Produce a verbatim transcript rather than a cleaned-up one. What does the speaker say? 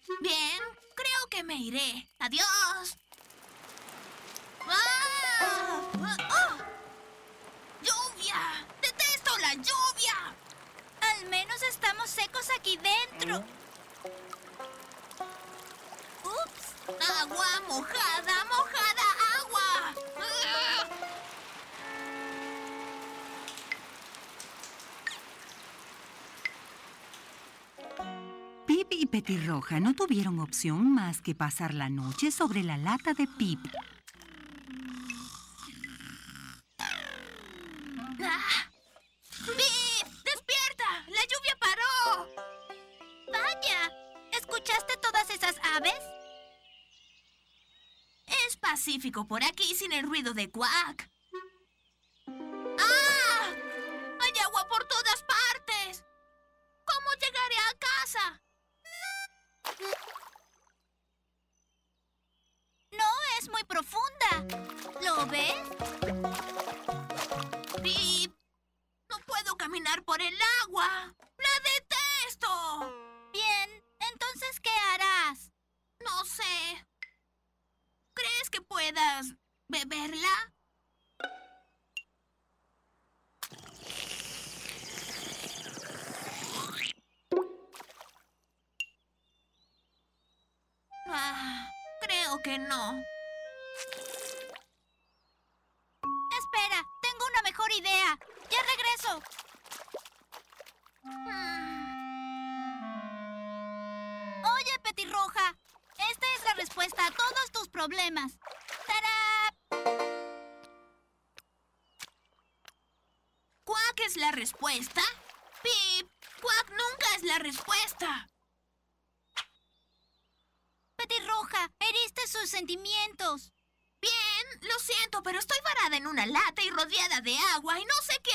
Bien, creo que me iré. Adiós. ¡Ah! ¡Oh! ¡Lluvia! ¡Detesto la lluvia! Al menos estamos secos aquí dentro. ¡Ups! ¡Agua mojada! ¡Mojada! ¡Agua! ¡Ah! Pip y Petirroja no tuvieron opción más que pasar la noche sobre la lata de Pip. ¡Ah! ¡Pip! ¡Despierta! ¡La lluvia paró! Vaya, ¿escuchaste todas esas aves? Es pacífico por aquí sin el ruido de Quack. ¡Ah! ¡Hay agua por todas partes! ¿Cómo llegaré a casa? No es muy profunda. ¿Lo ves? Pip, no puedo caminar por el agua. ¡La detesto! Bien, entonces, ¿qué harás? No sé. ¿Crees que puedas beberla? Ah, creo que no. Espera, tengo una mejor idea. Ya regreso. Mm. Oye, Petirroja, esta es la respuesta a todos tus problemas. ¡Tará! ¿Quack es la respuesta? Pip, Quack nunca es la respuesta. Petirroja, heriste sus sentimientos. Bien, lo siento, pero estoy varada en una lata y rodeada de agua y no sé qué